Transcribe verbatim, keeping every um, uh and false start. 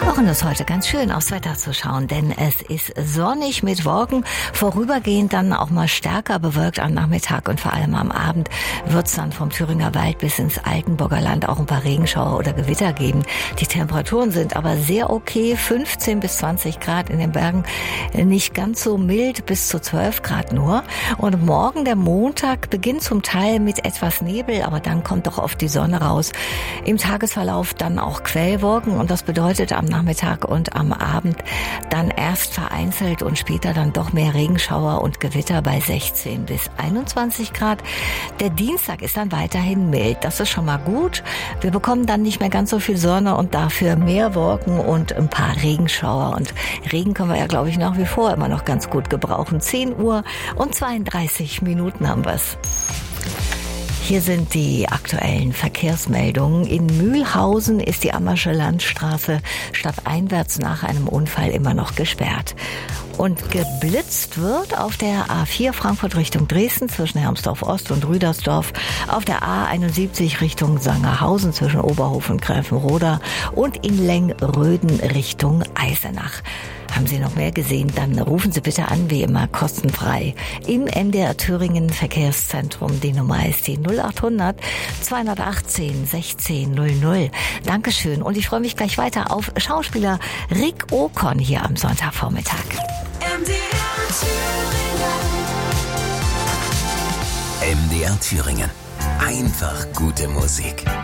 Och, und es ist heute ganz schön aufs Wetter zu schauen, denn es ist sonnig mit Wolken, vorübergehend dann auch mal stärker bewölkt am Nachmittag und vor allem am Abend wird es dann vom Thüringer Wald bis ins Altenburger Land auch ein paar Regenschauer oder Gewitter geben. Die Temperaturen sind aber sehr okay, fünfzehn bis zwanzig Grad in den Bergen, nicht ganz so mild, bis zu zwölf Grad nur. Und morgen, der Montag, beginnt zum Teil mit etwas Nebel, aber dann kommt doch oft die Sonne raus. Im Tagesverlauf dann auch Quellwolken und das bedeutet am Nachmittag und am Abend dann erst vereinzelt und später dann doch mehr Regenschauer und Gewitter bei sechzehn bis einundzwanzig Grad. Der Dienstag ist dann weiterhin mild. Das ist schon mal gut. Wir bekommen dann nicht mehr ganz so viel Sonne und dafür mehr Wolken und ein paar Regenschauer. Und Regen können wir ja, glaube ich, nach wie vor immer noch ganz gut gebrauchen. zehn Uhr und zweiunddreißig Minuten haben wir's. Hier sind die aktuellen Verkehrsmeldungen. In Mühlhausen ist die Ammersche Landstraße stadteinwärts nach einem Unfall immer noch gesperrt. Und geblitzt wird auf der A vier Frankfurt Richtung Dresden zwischen Hermsdorf Ost und Rüdersdorf, auf der A einundsiebzig Richtung Sangerhausen zwischen Oberhof und Gräfenroda und in Lengröden Richtung Eisenach. Haben Sie noch mehr gesehen, dann rufen Sie bitte an, wie immer kostenfrei. Im M D R Thüringen Verkehrszentrum, die Nummer ist die null acht hundert zweihundertachtzehn sechzehn null null. Dankeschön und ich freue mich gleich weiter auf Schauspieler Rick Okon hier am Sonntagvormittag. M D R Thüringen. M D R Thüringen. Einfach gute Musik.